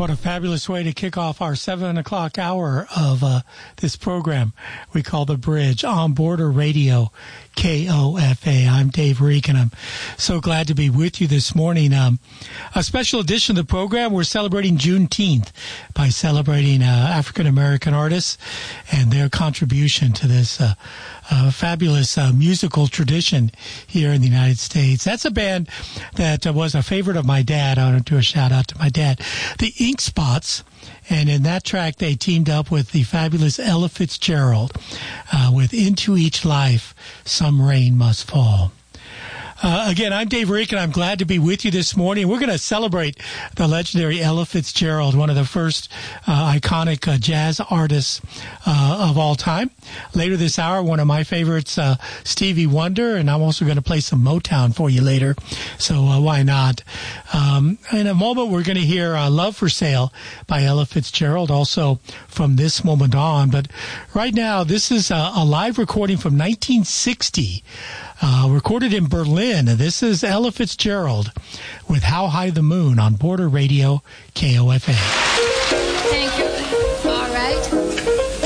What a fabulous way to kick off our 7 o'clock hour of this program we call The Bridge on Border Radio, KOFA. I'm Dave Reek, and I'm so glad to be with you this morning. A special edition of the program, we're celebrating Juneteenth by celebrating African-American artists and their contribution to this fabulous musical tradition here in the United States. That's a band that was a favorite of my dad. I want to do a shout out to my dad, the Ink Spots. And in that track, they teamed up with the fabulous Ella Fitzgerald with Into Each Life, Some Rain Must Fall. Again, I'm Dave Reek, and I'm glad to be with you this morning. We're going to celebrate the legendary Ella Fitzgerald, one of the first iconic jazz artists of all time. Later this hour, one of my favorites, Stevie Wonder, and I'm also going to play some Motown for you later, so why not? In a moment, we're going to hear Love for Sale by Ella Fitzgerald, also from this moment on. But right now, this is a live recording from 1960. Recorded in Berlin. This is Ella Fitzgerald with How High the Moon on Border Radio, KOFA.